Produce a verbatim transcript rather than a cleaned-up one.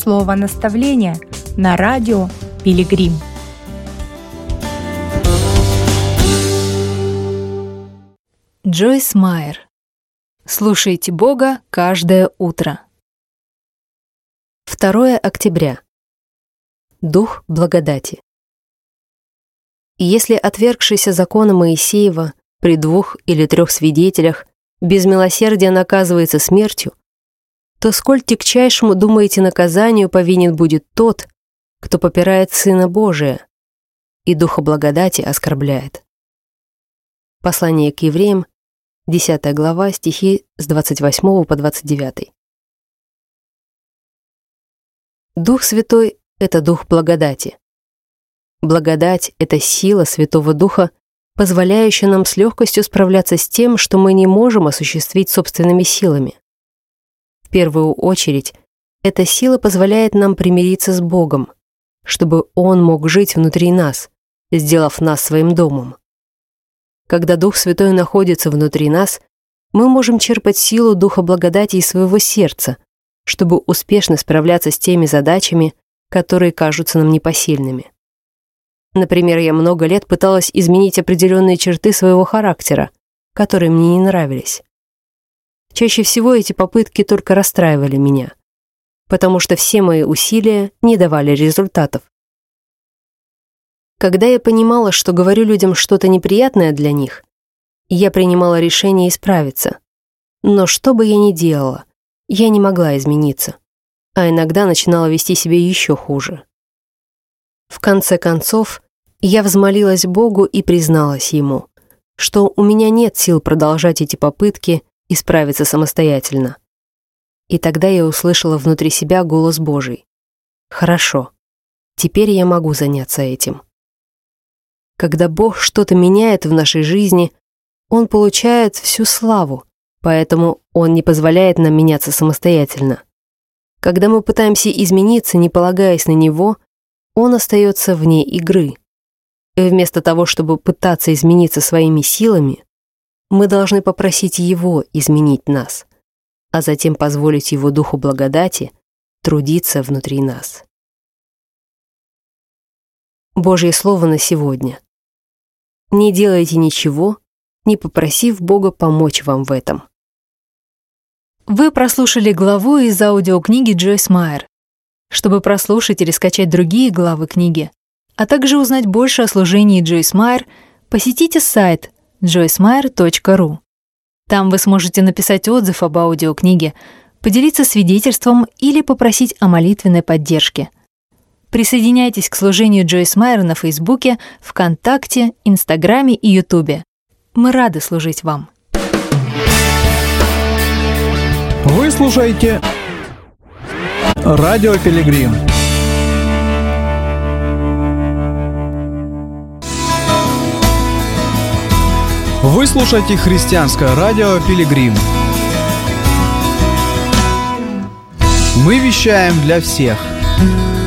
Слово наставления на радио Пилигрим. Джойс Майер. Слушайте Бога каждое утро. второе октября. Дух благодати. И если отвергшийся закона Моисеева при двух или трех свидетелях без милосердия наказывается смертью, то сколь тягчайшему, думаете, наказанию повинен будет тот, кто попирает Сына Божия и Духа благодати оскорбляет. Послание к евреям, десятая глава, стихи с двадцать восьмого по двадцать девятый. Дух Святой — это Дух благодати. Благодать — это сила Святого Духа, позволяющая нам с легкостью справляться с тем, что мы не можем осуществить собственными силами. В первую очередь, эта сила позволяет нам примириться с Богом, чтобы Он мог жить внутри нас, сделав нас своим домом. Когда Дух Святой находится внутри нас, мы можем черпать силу Духа благодати из своего сердца, чтобы успешно справляться с теми задачами, которые кажутся нам непосильными. Например, я много лет пыталась изменить определенные черты своего характера, которые мне не нравились. Чаще всего эти попытки только расстраивали меня, потому что все мои усилия не давали результатов. Когда я понимала, что говорю людям что-то неприятное для них, я принимала решение исправиться. Но что бы я ни делала, я не могла измениться, а иногда начинала вести себя еще хуже. В конце концов, я взмолилась Богу и призналась Ему, что у меня нет сил продолжать эти попытки и справиться самостоятельно. И тогда я услышала внутри себя голос Божий. «Хорошо, теперь я могу заняться этим». Когда Бог что-то меняет в нашей жизни, Он получает всю славу, поэтому Он не позволяет нам меняться самостоятельно. Когда мы пытаемся измениться, не полагаясь на Него, Он остается вне игры. И вместо того, чтобы пытаться измениться своими силами, мы должны попросить Его изменить нас, а затем позволить Его Духу благодати трудиться внутри нас. Божье Слово на сегодня. Не делайте ничего, не попросив Бога помочь вам в этом. Вы прослушали главу из аудиокниги Джойс Майер. Чтобы прослушать или скачать другие главы книги, а также узнать больше о служении Джойс Майер, посетите сайт джойс майер точка ру. Там вы сможете написать отзыв об аудиокниге, поделиться свидетельством или попросить о молитвенной поддержке. Присоединяйтесь к служению Джойс Майер на Фейсбуке, ВКонтакте, Инстаграме и Ютубе. Мы рады служить вам. Вы слушаете Радио Пилигрим. Вы слушаете христианское радио Пилигрим. Мы вещаем для всех.